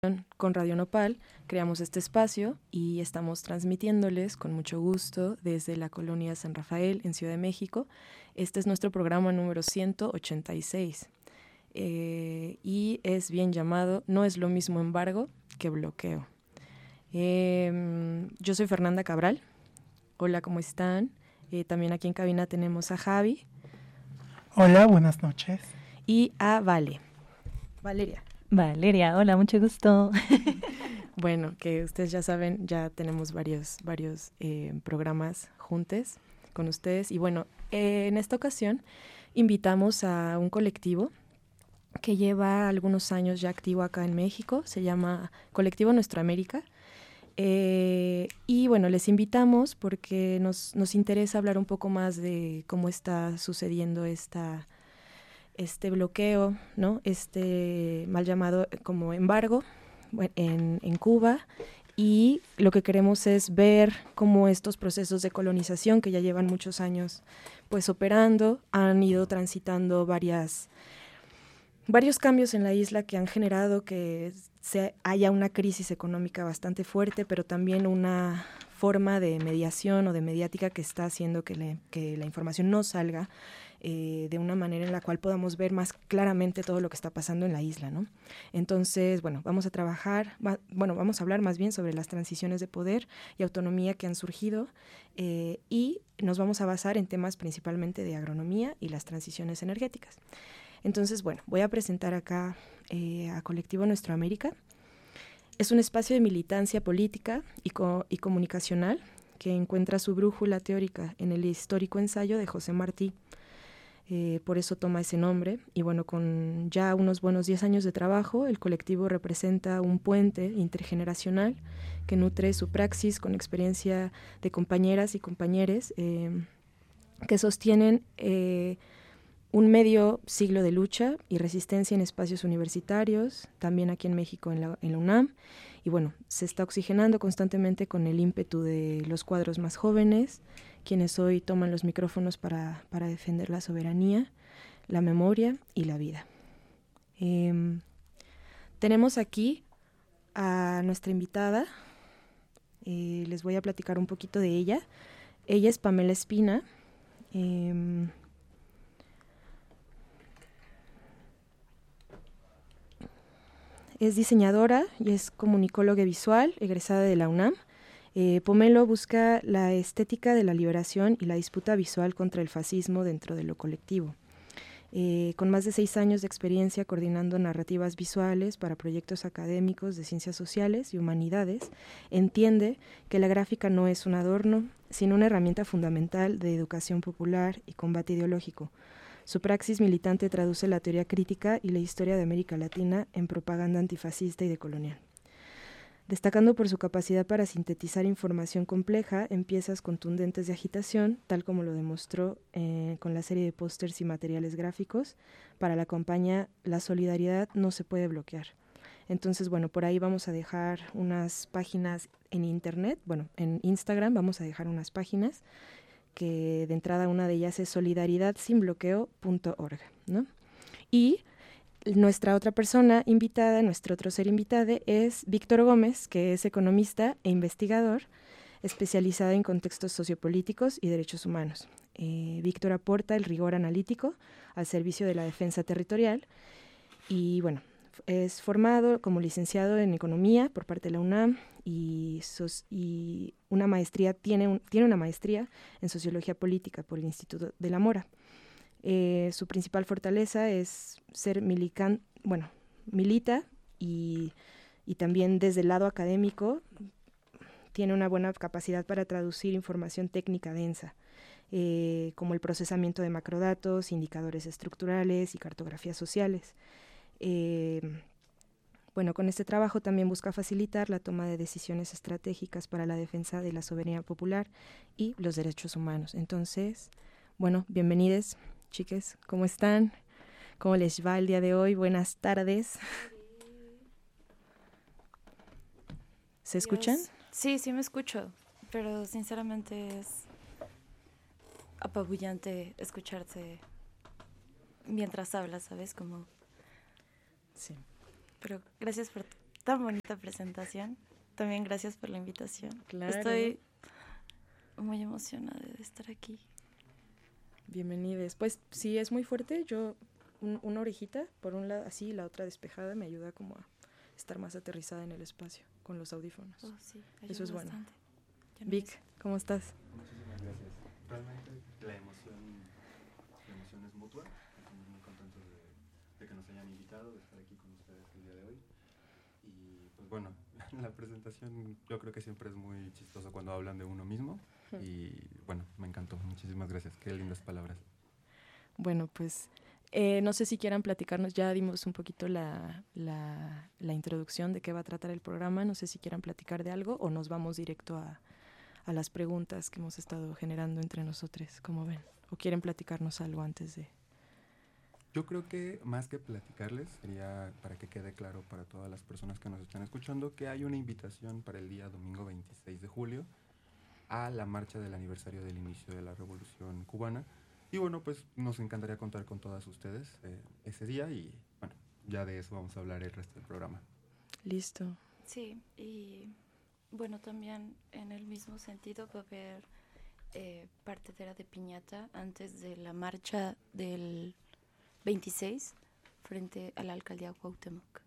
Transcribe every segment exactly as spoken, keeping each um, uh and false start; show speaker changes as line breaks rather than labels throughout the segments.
Con Radio Nopal creamos este espacio y estamos transmitiéndoles con mucho gusto desde la colonia San Rafael en Ciudad de México. Este es nuestro programa número ciento ochenta y seis eh, y es bien llamado No es lo mismo embargo que bloqueo. Eh, yo soy Fernanda Cabral. Hola, ¿cómo están? Eh, también aquí en cabina tenemos a Javi.
Hola, buenas noches.
Y a Vale. Valeria.
Valeria, hola, mucho gusto.
Bueno, que ustedes ya saben, ya tenemos varios, varios eh, programas juntos con ustedes. Y bueno, eh, en esta ocasión invitamos a un colectivo que lleva algunos años ya activo acá en México. Se llama Colectivo Nuestra América. Eh, y bueno, les invitamos porque nos, nos interesa hablar un poco más de cómo está sucediendo esta... este bloqueo, ¿no? Este mal llamado como embargo en, en Cuba, y lo que queremos es ver cómo estos procesos de colonización que ya llevan muchos años pues operando han ido transitando varias varios cambios en la isla que han generado que se haya una crisis económica bastante fuerte, pero también una forma de mediación o de mediática que está haciendo que, le, que la información no salga Eh, de una manera en la cual podamos ver más claramente todo lo que está pasando en la isla, ¿no? Entonces, bueno, vamos a trabajar, va, bueno, vamos a hablar más bien sobre las transiciones de poder y autonomía que han surgido eh, y nos vamos a basar en temas principalmente de agronomía y las transiciones energéticas. Entonces, bueno, voy a presentar acá eh, a Colectivo Nuestra América. Es un espacio de militancia política y, co- y comunicacional que encuentra su brújula teórica en el histórico ensayo de José Martí. Eh, por eso toma ese nombre. Y bueno, con ya unos buenos diez años de trabajo, el colectivo representa un puente intergeneracional que nutre su praxis con experiencia de compañeras y compañeros eh, que sostienen eh, un medio siglo de lucha y resistencia en espacios universitarios, también aquí en México en la, en la UNAM. Y bueno, se está oxigenando constantemente con el ímpetu de los cuadros más jóvenes, quienes hoy toman los micrófonos para, para defender la soberanía, la memoria y la vida. Eh, tenemos aquí a nuestra invitada. Eh, les voy a platicar un poquito de ella. Ella es Pamela Espina. Eh, es diseñadora y es comunicóloga visual, egresada de la UNAM. Eh, Pomelo busca la estética de la liberación y la disputa visual contra el fascismo dentro de lo colectivo. Eh, con más de seis años de experiencia coordinando narrativas visuales para proyectos académicos de ciencias sociales y humanidades, entiende que la gráfica no es un adorno, sino una herramienta fundamental de educación popular y combate ideológico. Su praxis militante traduce la teoría crítica y la historia de América Latina en propaganda antifascista y decolonial. Destacando por su capacidad para sintetizar información compleja en piezas contundentes de agitación, tal como lo demostró eh, con la serie de pósters y materiales gráficos para la campaña La solidaridad no se puede bloquear. Entonces, bueno, por ahí vamos a dejar unas páginas en internet, bueno, en Instagram vamos a dejar unas páginas que de entrada una de ellas es solidaridad sin bloqueo punto org, ¿no? Y nuestra otra persona invitada, nuestro otro ser invitado es Víctor Gómez, que es economista e investigador especializado en contextos sociopolíticos y derechos humanos. Eh, Víctor aporta el rigor analítico al servicio de la defensa territorial y, bueno, es formado como licenciado en economía por parte de la UNAM y, sos, y una maestría, tiene, un, tiene una maestría en sociología política por el Instituto de la Mora. Eh, su principal fortaleza es ser milican, bueno, milita y, y también desde el lado académico tiene una buena capacidad para traducir información técnica densa, eh, como el procesamiento de macrodatos, indicadores estructurales y cartografías sociales. Eh, bueno, con este trabajo también busca facilitar la toma de decisiones estratégicas para la defensa de la soberanía popular y los derechos humanos. Entonces, bueno, bienvenidos. Chiques, ¿cómo están? ¿Cómo les va el día de hoy? Buenas tardes. ¿Se escuchan?
Dios. Sí, sí me escucho, pero sinceramente es apabullante escucharte mientras hablas, ¿sabes? Como...
Sí.
Pero gracias por tan bonita presentación. También gracias por la invitación.
Claro.
Estoy muy emocionada de estar aquí.
Bienvenidos. Pues sí, es muy fuerte. Yo, un, una orejita, por un lado así, la otra despejada, me ayuda como a estar más aterrizada en el espacio con los audífonos.
Oh, sí,
eso es bueno.
No
Vic, ¿cómo estás?
Muchísimas gracias. Realmente la emoción, la emoción es mutua. Estamos muy contentos de, de que nos hayan invitado, de estar aquí con ustedes el día de hoy. Y pues bueno, la presentación yo creo que siempre es muy chistoso cuando hablan de uno mismo. Y bueno, me encantó. Muchísimas gracias. Qué lindas palabras.
Bueno, pues eh, no sé si quieran platicarnos. Ya dimos un poquito la, la, la introducción de qué va a tratar el programa. No sé si quieran platicar de algo o nos vamos directo a, a las preguntas que hemos estado generando entre nosotros, como ven. ¿O quieren platicarnos algo antes de...?
Yo creo que más que platicarles, sería para que quede claro para todas las personas que nos están escuchando que hay una invitación para el día domingo veintiséis de julio a la marcha del aniversario del inicio de la Revolución Cubana. Y bueno, pues nos encantaría contar con todas ustedes eh, ese día y bueno, ya de eso vamos a hablar el resto del programa.
Listo.
Sí, y bueno, también en el mismo sentido va a haber eh, partidera de piñata antes de la marcha del veintiséis frente a la alcaldía Cuauhtémoc.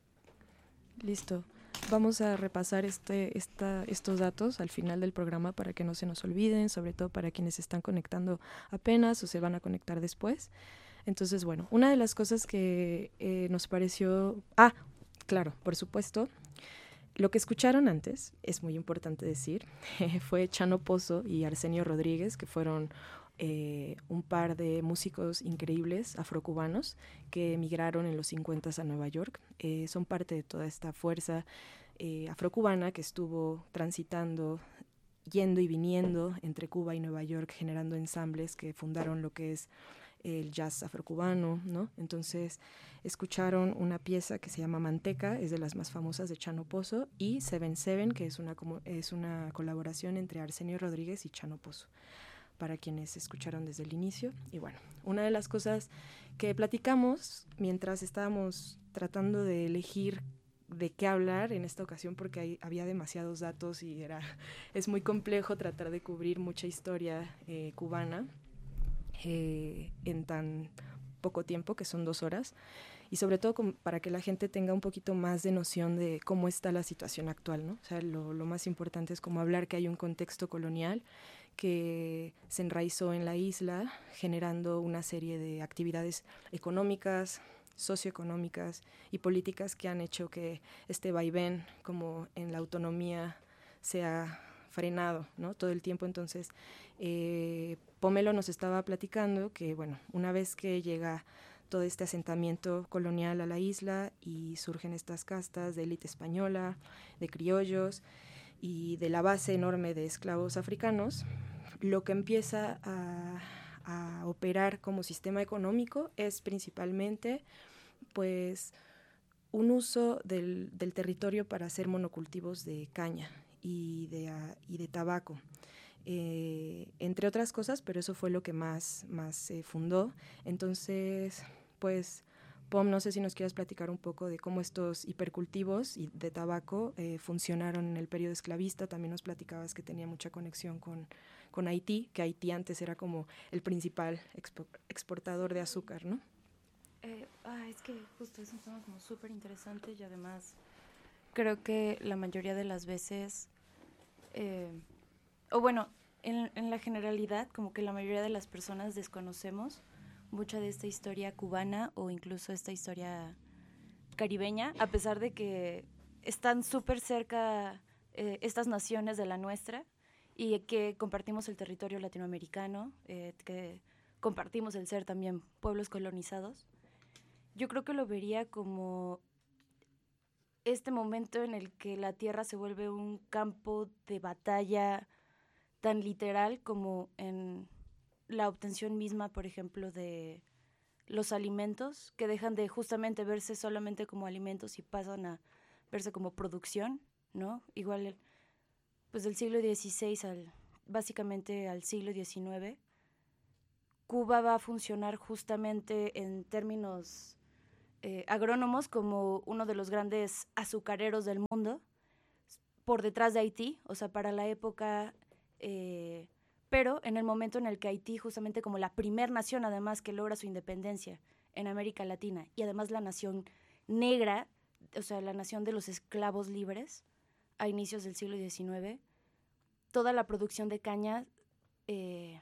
Listo. Vamos a repasar este, esta, estos datos al final del programa para que no se nos olviden, sobre todo para quienes se están conectando apenas o se van a conectar después. Entonces, bueno, una de las cosas que eh, nos pareció... Ah, claro, por supuesto, lo que escucharon antes, es muy importante decir, fue Chano Pozo y Arsenio Rodríguez, que fueron eh, un par de músicos increíbles afrocubanos que emigraron en los cincuentas a Nueva York. Eh, son parte de toda esta fuerza eh, afrocubana que estuvo transitando, yendo y viniendo entre Cuba y Nueva York, generando ensambles que fundaron lo que es el jazz afrocubano, ¿no? Entonces escucharon una pieza que se llama Manteca, es de las más famosas de Chano Pozo, y Seven Seven, que es una, es una colaboración entre Arsenio Rodríguez y Chano Pozo, para quienes escucharon desde el inicio. Y bueno, una de las cosas que platicamos mientras estábamos tratando de elegir de qué hablar en esta ocasión, porque hay, había demasiados datos y era, es muy complejo tratar de cubrir mucha historia eh, cubana eh, en tan poco tiempo, que son dos horas, y sobre todo como para que la gente tenga un poquito más de noción de cómo está la situación actual, ¿no? O sea, lo, lo más importante es como hablar que hay un contexto colonial que se enraizó en la isla, generando una serie de actividades económicas, socioeconómicas y políticas que han hecho que este vaivén, como en la autonomía, sea frenado, ¿no? Todo el tiempo. Entonces, eh, Pomelo nos estaba platicando que, bueno, una vez que llega todo este asentamiento colonial a la isla y surgen estas castas de élite española, de criollos y de la base enorme de esclavos africanos, lo que empieza a, a operar como sistema económico es principalmente pues un uso del, del territorio para hacer monocultivos de caña y de, uh, y de tabaco, eh, entre otras cosas, pero eso fue lo que más, más se fundó. Entonces, pues, Pom, no sé si nos quieras platicar un poco de cómo estos hipercultivos de tabaco eh, funcionaron en el periodo esclavista. También nos platicabas que tenía mucha conexión con, con Haití, que Haití antes era como el principal expo exportador de azúcar, ¿no?
Eh, ah, es que justo es un tema como súper interesante y además creo que la mayoría de las veces, eh, o bueno, en, en la generalidad, como que la mayoría de las personas desconocemos mucha de esta historia cubana o incluso esta historia caribeña, a pesar de que están súper cerca eh, estas naciones de la nuestra y que compartimos el territorio latinoamericano, eh, que compartimos el ser también pueblos colonizados. Yo creo que lo vería como este momento en el que la tierra se vuelve un campo de batalla tan literal como en la obtención misma, por ejemplo, de los alimentos, que dejan de justamente verse solamente como alimentos y pasan a verse como producción, ¿no? Igual, pues del siglo dieciséis al, básicamente al siglo diecinueve, Cuba va a funcionar justamente en términos eh, agrónomos como uno de los grandes azucareros del mundo, por detrás de Haití, o sea, para la época, eh, pero en el momento en el que Haití, justamente como la primer nación además que logra su independencia en América Latina, y además la nación negra, o sea, la nación de los esclavos libres, a inicios del siglo diecinueve, toda la producción de caña, eh,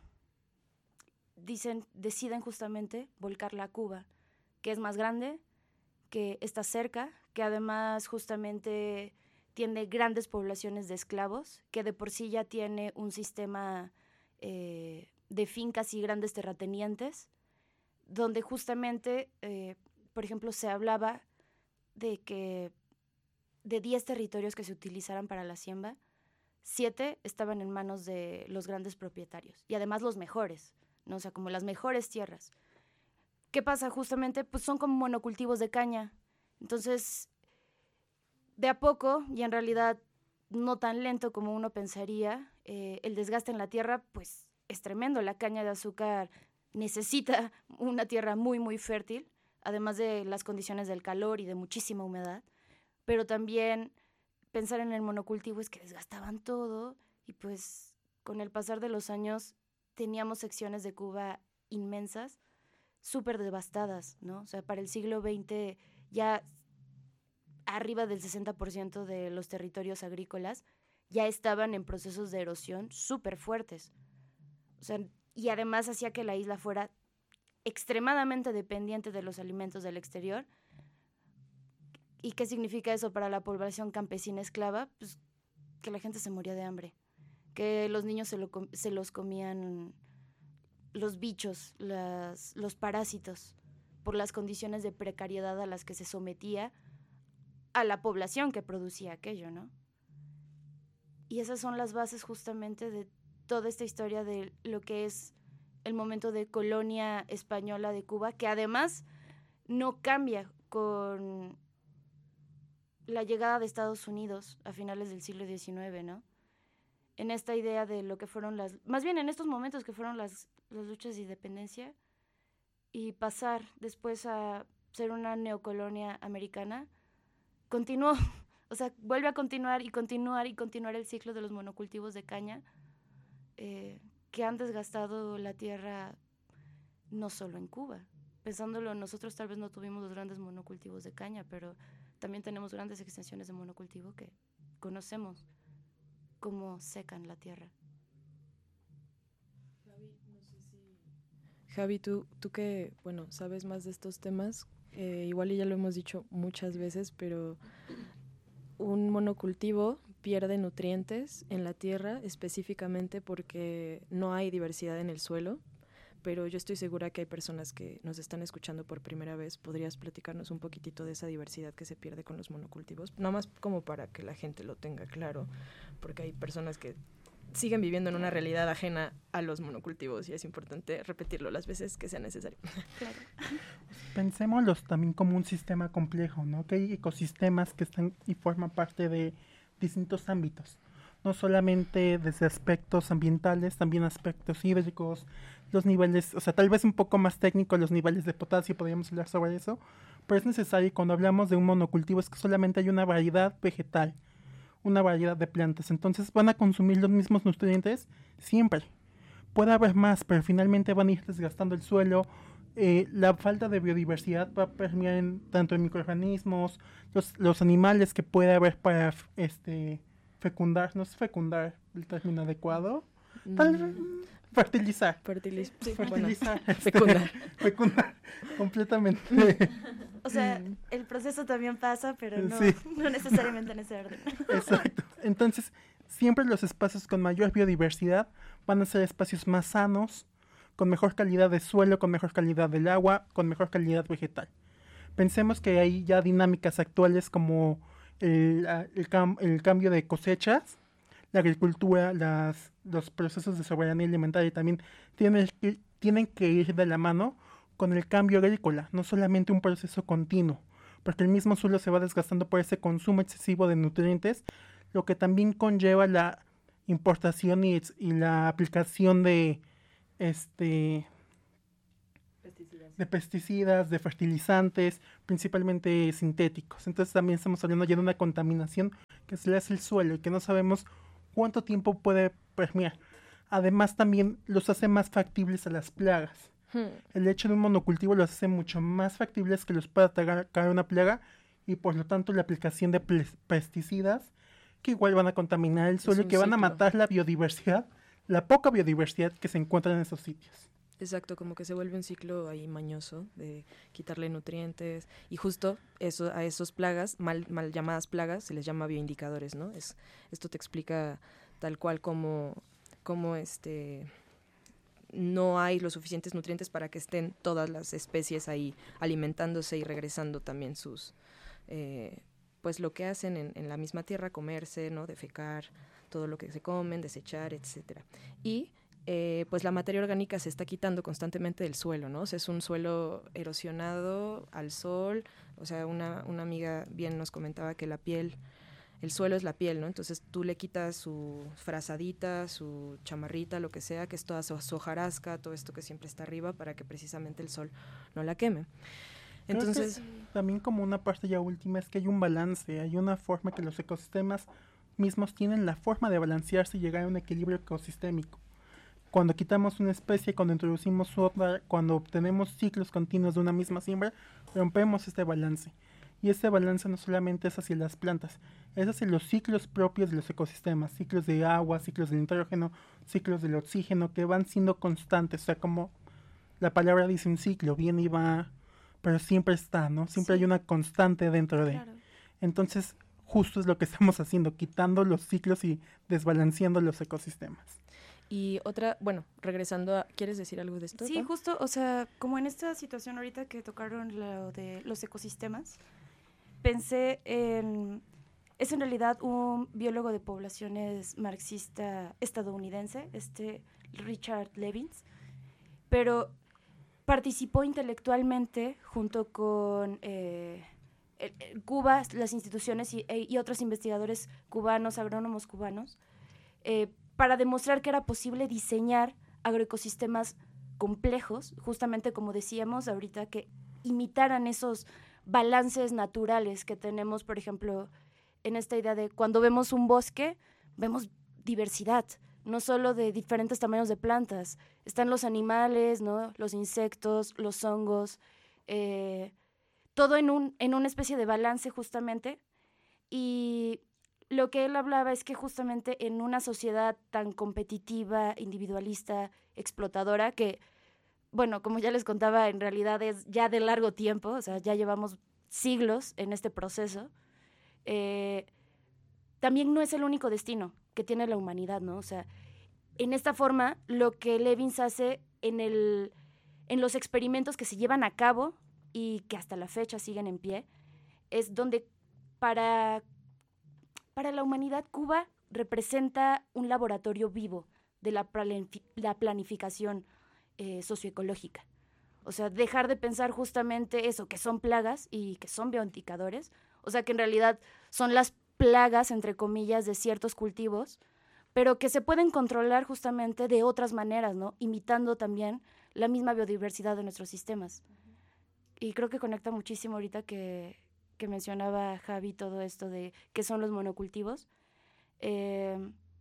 dicen, deciden justamente volcarla a Cuba, que es más grande, que está cerca, que además justamente tiene grandes poblaciones de esclavos, que de por sí ya tiene un sistema eh, de fincas y grandes terratenientes, donde justamente, eh, por ejemplo, se hablaba de que de diez territorios que se utilizaran para la siembra, siete estaban en manos de los grandes propietarios, y además los mejores, ¿no? O sea, como las mejores tierras. ¿Qué pasa? Justamente, pues son como monocultivos de caña. Entonces, de a poco, y en realidad no tan lento como uno pensaría, eh, el desgaste en la tierra, pues, es tremendo. La caña de azúcar necesita una tierra muy, muy fértil, además de las condiciones del calor y de muchísima humedad. Pero también pensar en el monocultivo es que desgastaban todo, y pues, con el pasar de los años, teníamos secciones de Cuba inmensas, súper devastadas, ¿no? O sea, para el siglo veinte ya arriba del sesenta por ciento de los territorios agrícolas ya estaban en procesos de erosión súper fuertes. O sea, y además hacía que la isla fuera extremadamente dependiente de los alimentos del exterior. ¿Y qué significa eso para la población campesina esclava? Pues que la gente se moría de hambre, que los niños se, lo, se los comían los bichos, las, los parásitos, por las condiciones de precariedad a las que se sometía a la población que producía aquello, ¿no? Y esas son las bases justamente de toda esta historia de lo que es el momento de colonia española de Cuba, que además no cambia con la llegada de Estados Unidos a finales del siglo diecinueve, ¿no? En esta idea de lo que fueron las, más bien en estos momentos que fueron las, las luchas de independencia, y pasar después a ser una neocolonia americana, continuó, o sea, vuelve a continuar y continuar y continuar el ciclo de los monocultivos de caña, eh, que han desgastado la tierra no solo en Cuba. Pensándolo, nosotros tal vez no tuvimos los grandes monocultivos de caña, pero también tenemos grandes extensiones de monocultivo que conocemos cómo secan la tierra.
Javi, no sé si... Javi, tú, tú que, bueno, sabes más de estos temas, eh, igual y ya lo hemos dicho muchas veces, pero un monocultivo pierde nutrientes en la tierra específicamente porque no hay diversidad en el suelo, pero yo estoy segura que hay personas que nos están escuchando por primera vez. ¿Podrías platicarnos un poquitito de esa diversidad que se pierde con los monocultivos? Nada más como para que la gente lo tenga claro, porque hay personas que siguen viviendo en una realidad ajena a los monocultivos y es importante repetirlo las veces que sea necesario.
Claro.
Pensémoslos también como un sistema complejo, ¿no? Que hay ecosistemas que están y forman parte de distintos ámbitos, no solamente desde aspectos ambientales, también aspectos hídricos, los niveles, o sea, tal vez un poco más técnico, los niveles de potasio, podríamos hablar sobre eso, pero es necesario, cuando hablamos de un monocultivo, es que solamente hay una variedad vegetal, una variedad de plantas, entonces van a consumir los mismos nutrientes siempre. Puede haber más, pero finalmente van a ir desgastando el suelo. Eh, la falta de biodiversidad va a permear en, tanto en microorganismos, los, los animales que puede haber para este fecundar, no es fecundar el término adecuado, tal vez fertilizar.
Fertiliz- sí,
fertilizar.
bueno,
este,
fecundar.
Fecundar, completamente.
O sea, el proceso también pasa, pero no,
Sí.
no necesariamente en ese orden.
Exacto. Entonces, siempre los espacios con mayor biodiversidad van a ser espacios más sanos, con mejor calidad de suelo, con mejor calidad del agua, con mejor calidad vegetal. Pensemos que hay ya dinámicas actuales como el, el, cam- el cambio de cosechas, la agricultura, las, los procesos de soberanía alimentaria también tienen que, tienen que ir de la mano con el cambio agrícola, no solamente un proceso continuo, porque el mismo suelo se va desgastando por ese consumo excesivo de nutrientes, lo que también conlleva la importación y, y la aplicación de este
Pesticidas.
de pesticidas, de fertilizantes, principalmente sintéticos. Entonces también estamos hablando ya de una contaminación que se le hace al suelo y que no sabemos cuánto tiempo puede permear. Además también los hace más factibles a las plagas. Hmm. El hecho de un monocultivo los hace mucho más factibles que los pueda tragar, caer una plaga y por lo tanto la aplicación de pesticidas que igual van a contaminar el suelo y que van ciclo. a matar la biodiversidad, la poca biodiversidad que se encuentra en esos sitios.
Exacto, como que se vuelve un ciclo ahí mañoso de quitarle nutrientes y justo eso a esos plagas, mal, mal llamadas plagas, se les llama bioindicadores, ¿no? Es, esto te explica tal cual como, como este, no hay los suficientes nutrientes para que estén todas las especies ahí alimentándose y regresando también sus... Eh, pues lo que hacen en, en la misma tierra, comerse, ¿no? Defecar, todo lo que se comen, desechar, etcétera. Y eh, pues la materia orgánica se está quitando constantemente del suelo, ¿no? O sea, es un suelo erosionado al sol, o sea, una, una amiga bien nos comentaba que la piel, el suelo es la piel, ¿no? Entonces tú le quitas su frazadita, su chamarrita, lo que sea, que es toda su, su hojarasca, todo esto que siempre está arriba para que precisamente el sol no la queme. Entonces,
también como una parte ya última es que hay un balance, hay una forma que los ecosistemas mismos tienen la forma de balancearse y llegar a un equilibrio ecosistémico. Cuando quitamos una especie, cuando introducimos otra, cuando obtenemos ciclos continuos de una misma siembra, rompemos este balance. Y ese balance no solamente es hacia las plantas, es hacia los ciclos propios de los ecosistemas, ciclos de agua, ciclos del nitrógeno, ciclos del oxígeno, que van siendo constantes. O sea, como la palabra dice, un ciclo, viene y va... pero siempre está, ¿no? Siempre sí. hay una constante dentro de. Claro. Entonces, justo es lo que estamos haciendo, quitando los ciclos y desbalanceando los ecosistemas.
Y otra, bueno, regresando a, ¿quieres decir algo de esto?
Sí, ¿no? Justo, o sea, como en esta situación ahorita que tocaron lo de los ecosistemas, pensé en, es en realidad un biólogo de poblaciones marxista estadounidense, este Richard Levins, pero participó intelectualmente junto con eh, el, Cuba, las instituciones y, y otros investigadores cubanos, agrónomos cubanos, eh, para demostrar que era posible diseñar agroecosistemas complejos, justamente como decíamos ahorita, que imitaran esos balances naturales que tenemos, por ejemplo, en esta idea de cuando vemos un bosque, vemos diversidad, no solo de diferentes tamaños de plantas, están los animales, ¿no? Los insectos, los hongos, eh, todo en, un, en una especie de balance justamente. Y lo que él hablaba es que justamente en una sociedad tan competitiva, individualista, explotadora, que, bueno, como ya les contaba, en realidad es ya de largo tiempo, o sea, ya llevamos siglos en este proceso, eh, también no es el único destino que tiene la humanidad, ¿no? O sea, en esta forma, lo que Levins hace en, el, en los experimentos que se llevan a cabo y que hasta la fecha siguen en pie, es donde para, para la humanidad Cuba representa un laboratorio vivo de la, planifi- la planificación eh, socioecológica. O sea, dejar de pensar justamente eso, que son plagas y que son bioindicadores, o sea, que en realidad son las plagas, entre comillas, de ciertos cultivos, pero que se pueden controlar justamente de otras maneras, ¿no? Imitando también la misma biodiversidad de nuestros sistemas. Uh-huh. Y creo que conecta muchísimo ahorita que, que mencionaba Javi todo esto de qué son los monocultivos. Eh,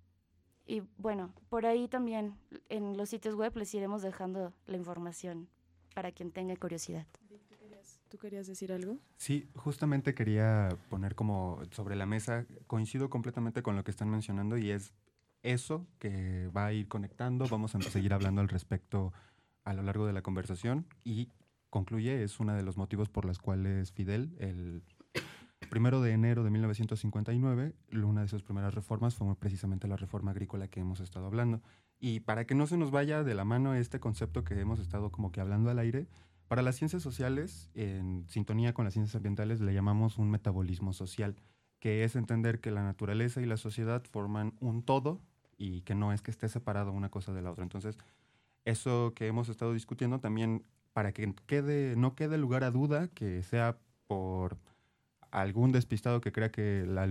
y bueno, por ahí también en los sitios web les iremos dejando la información para quien tenga curiosidad.
¿Tú querías, ¿Tú querías decir algo?
Sí, justamente quería poner como sobre la mesa, coincido completamente con lo que están mencionando y es eso que va a ir conectando, vamos a seguir hablando al respecto a lo largo de la conversación y concluye, es uno de los motivos por los cuales Fidel, el primero de enero de mil novecientos cincuenta y nueve, una de sus primeras reformas fue precisamente la reforma agrícola que hemos estado hablando. Y para que no se nos vaya de la mano este concepto que hemos estado como que hablando al aire, para las ciencias sociales, en sintonía con las ciencias ambientales, le llamamos un metabolismo social, que es entender que la naturaleza y la sociedad forman un todo y que no es que esté separado una cosa de la otra. Entonces, eso que hemos estado discutiendo también, para que quede, no quede lugar a duda, que sea por algún despistado que crea que la